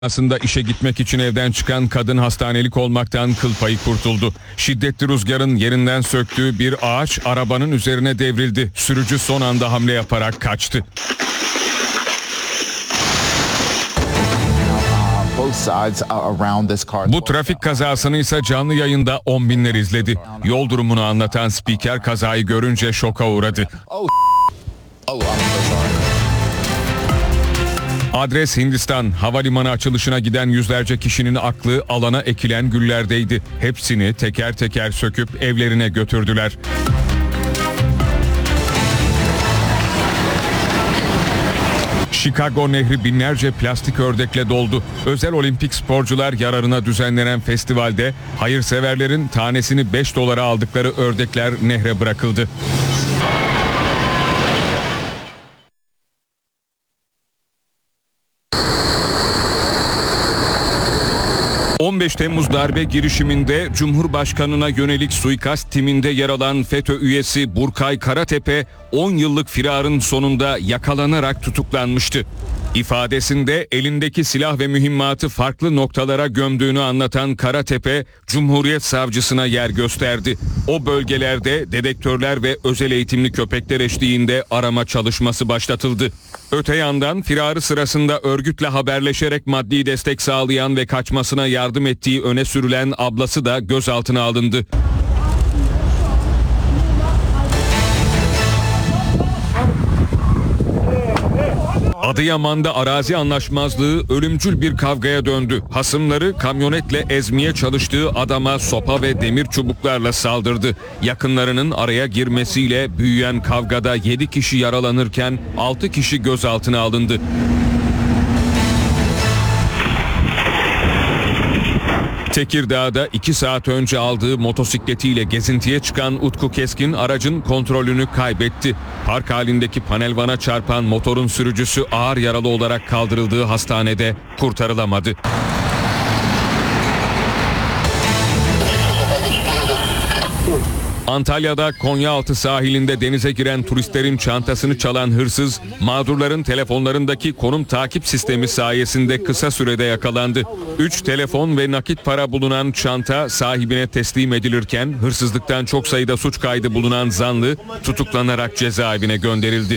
Aslında işe gitmek için evden çıkan kadın hastanelik olmaktan kıl payı kurtuldu. Şiddetli rüzgarın yerinden söktüğü bir ağaç arabanın üzerine devrildi. Sürücü son anda hamle yaparak kaçtı. Bu trafik kazasını ise canlı yayında 10 binler izledi. Yol durumunu anlatan spiker kazayı görünce şoka uğradı. Adres Hindistan. Havalimanı açılışına giden yüzlerce kişinin aklı alana ekilen güllerdeydi. Hepsini teker teker söküp evlerine götürdüler. Chicago Nehri binlerce plastik ördekle doldu. Özel olimpik sporcular yararına düzenlenen festivalde hayırseverlerin tanesini $5 aldıkları ördekler nehre bırakıldı. 15 Temmuz darbe girişiminde Cumhurbaşkanı'na yönelik suikast timinde yer alan FETÖ üyesi Burkay Karatepe 10 yıllık firarın sonunda yakalanarak tutuklanmıştı. İfadesinde elindeki silah ve mühimmatı farklı noktalara gömdüğünü anlatan Karatepe, Cumhuriyet Savcısına yer gösterdi. O bölgelerde dedektörler ve özel eğitimli köpekler eşliğinde arama çalışması başlatıldı. Öte yandan firarı sırasında örgütle haberleşerek maddi destek sağlayan ve kaçmasına yardım ettiği öne sürülen ablası da gözaltına alındı. Adıyaman'da arazi anlaşmazlığı ölümcül bir kavgaya döndü. Hasımları kamyonetle ezmeye çalıştığı adama sopa ve demir çubuklarla saldırdı. Yakınlarının araya girmesiyle büyüyen kavgada 7 kişi yaralanırken 6 kişi gözaltına alındı. Tekirdağ'da 2 saat önce aldığı motosikletiyle gezintiye çıkan Utku Keskin aracın kontrolünü kaybetti. Park halindeki panelvana çarpan motorun sürücüsü ağır yaralı olarak kaldırıldığı hastanede kurtarılamadı. Antalya'da Konyaaltı sahilinde denize giren turistlerin çantasını çalan hırsız, mağdurların telefonlarındaki konum takip sistemi sayesinde kısa sürede yakalandı. 3 telefon ve nakit para bulunan çanta sahibine teslim edilirken hırsızlıktan çok sayıda suç kaydı bulunan zanlı tutuklanarak cezaevine gönderildi.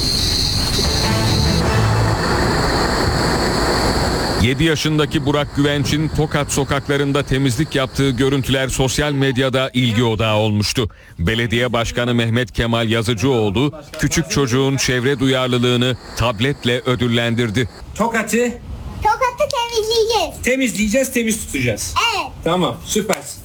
7 yaşındaki Burak Güvenç'in Tokat sokaklarında temizlik yaptığı görüntüler sosyal medyada ilgi odağı olmuştu. Belediye Başkanı Mehmet Kemal Yazıcıoğlu küçük çocuğun çevre duyarlılığını tabletle ödüllendirdi. Tokat'ı temizleyeceğiz. Temizleyeceğiz, temiz tutacağız. Evet. Tamam, süpersin.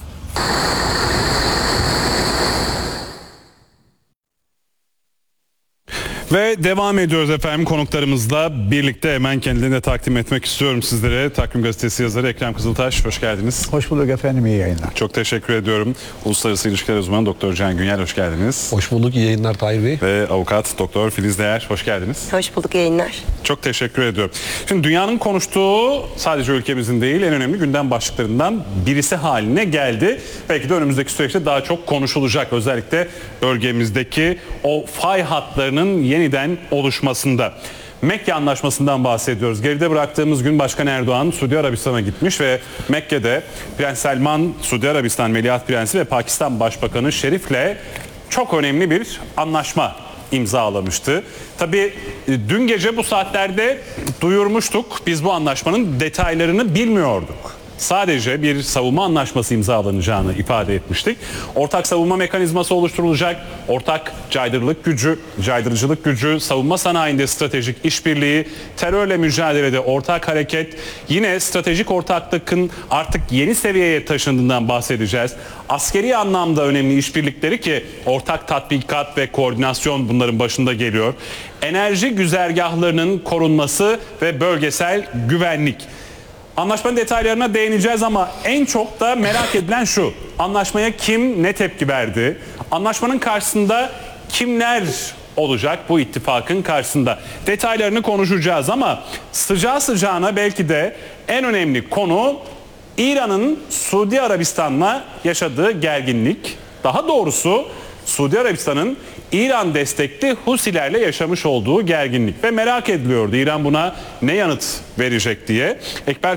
Ve devam ediyoruz efendim konuklarımızla birlikte hemen kendilerini de takdim etmek istiyorum sizlere. Takvim Gazetesi yazarı Ekrem Kızıltaş, hoş geldiniz. Hoş bulduk efendim, iyi yayınlar. Çok teşekkür ediyorum. Uluslararası İlişkiler Uzmanı Doktor Can Günyel, hoş geldiniz. Hoş bulduk, iyi yayınlar Tahir Bey. Ve avukat Doktor Filiz Değer, hoş geldiniz. Hoş bulduk, iyi yayınlar. Çok teşekkür ediyorum. Şimdi dünyanın konuştuğu sadece ülkemizin değil en önemli gündem başlıklarından birisi haline geldi. Belki de önümüzdeki süreçte daha çok konuşulacak. Özellikle bölgemizdeki o fay hatlarının yeniden oluşmasında. Mekke Anlaşması'ndan bahsediyoruz. Geride bıraktığımız gün Başkan Erdoğan Suudi Arabistan'a gitmiş ve Mekke'de Prens Selman, Suudi Arabistan Veliaht Prensi ve Pakistan Başbakanı Şerif'le çok önemli bir anlaşma imzalamıştı. Tabii dün gece bu saatlerde duyurmuştuk. Biz bu anlaşmanın detaylarını bilmiyorduk. Sadece bir savunma anlaşması imzalanacağını ifade etmiştik. Ortak savunma mekanizması oluşturulacak. Ortak caydırıcılık gücü, savunma sanayinde stratejik işbirliği, terörle mücadelede ortak hareket, yine stratejik ortaklıkın artık yeni seviyeye taşındığından bahsedeceğiz. Askeri anlamda önemli işbirlikleri ki ortak tatbikat ve koordinasyon bunların başında geliyor. Enerji güzergahlarının korunması ve bölgesel güvenlik. Anlaşmanın detaylarına değineceğiz ama en çok da merak edilen şu: anlaşmaya kim ne tepki verdi? Anlaşmanın karşısında kimler olacak bu ittifakın karşısında? Detaylarını konuşacağız ama sıcağı sıcağına belki de en önemli konu İran'ın Suudi Arabistan'la yaşadığı gerginlik. Daha doğrusu Suudi Arabistan'ın İran destekli Husilerle yaşamış olduğu gerginlik ve merak ediliyordu İran buna ne yanıt verecek diye. Ekber